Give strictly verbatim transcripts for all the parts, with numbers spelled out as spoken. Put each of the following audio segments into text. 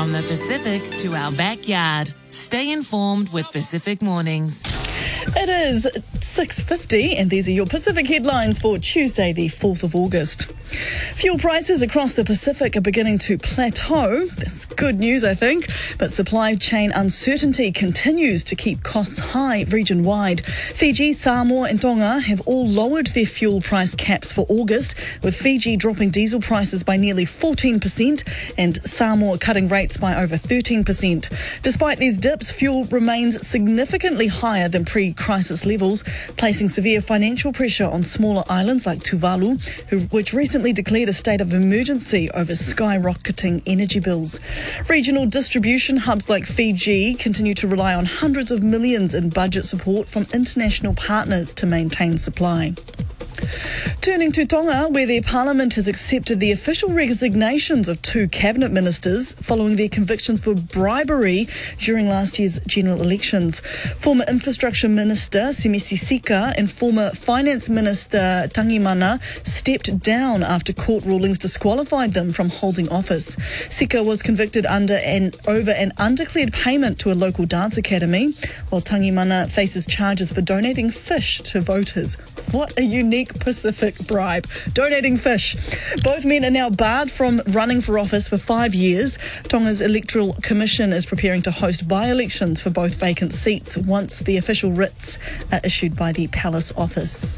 From the Pacific to our backyard. Stay informed with Pacific Mornings. It is six fifty and these are your Pacific headlines for Tuesday the fourth of August. Fuel prices across the Pacific are beginning to plateau. That's good news, I think, but supply chain uncertainty continues to keep costs high region-wide. Fiji, Samoa and Tonga have all lowered their fuel price caps for August, with Fiji dropping diesel prices by nearly fourteen percent and Samoa cutting rates by over thirteen percent. Despite these dips, fuel remains significantly higher than pre-crisis levels, placing severe financial pressure on smaller islands like Tuvalu, who, which recently declared a state of emergency over skyrocketing energy bills. Regional distribution hubs like Fiji continue to rely on hundreds of millions in budget support from international partners to maintain supply. Turning to Tonga, where their parliament has accepted the official resignations of two cabinet ministers following their convictions for bribery during last year's general elections. Former infrastructure minister Semisi Sika and former finance minister Tangimana stepped down after court rulings disqualified them from holding office. Sika was convicted under an over an undeclared payment to a local dance academy, while Tangimana faces charges for donating fish to voters. What a unique Pacific bribe. Donating fish. Both men are now barred from running for office for five years. Tonga's Electoral Commission is preparing to host by-elections for both vacant seats once the official writs are issued by the Palace Office.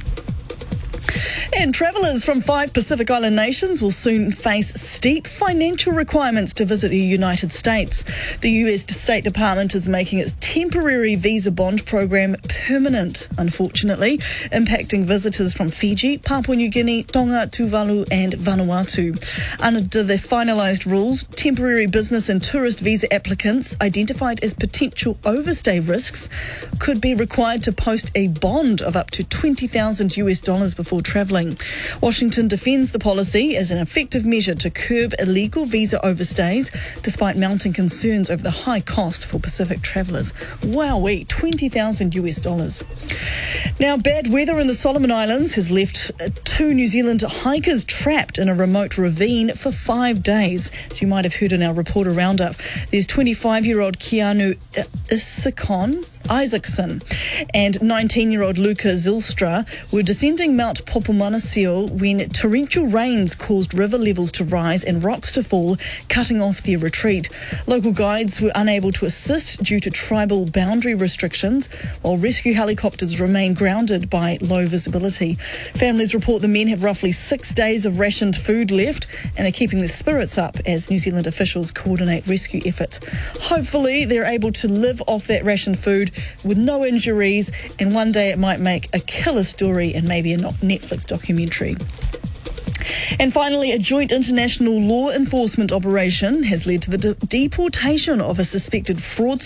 And travellers from five Pacific Island nations will soon face steep financial requirements to visit the United States. The U S State Department is making its temporary visa bond program permanent, unfortunately, impacting visitors from Fiji, Papua New Guinea, Tonga, Tuvalu and Vanuatu. Under the finalised rules, temporary business and tourist visa applicants identified as potential overstay risks could be required to post a bond of up to twenty thousand US dollars before travelling. Washington defends the policy as an effective measure to curb illegal visa overstays, despite mounting concerns over the high cost for Pacific travellers. Wowee, twenty thousand US dollars. Now, bad weather in the Solomon Islands has left two New Zealand hikers trapped in a remote ravine for five days. As you might have heard in our reporter roundup, there's twenty-five-year-old Keanu Isakon Isaacson and nineteen-year-old Luca Zylstra were descending Mount Popomanasio when torrential rains caused river levels to rise and rocks to fall, cutting off their retreat. Local guides were unable to assist due to tribal boundary restrictions, while rescue helicopters remain grounded by low visibility. Families report the men have roughly six days of rationed food left and are keeping their spirits up as New Zealand officials coordinate rescue efforts. Hopefully they're able to live off that rationed food with no injuries, and one day it might make a killer story and maybe a Netflix documentary. And finally, a joint international law enforcement operation has led to the de- deportation of a suspected fraudster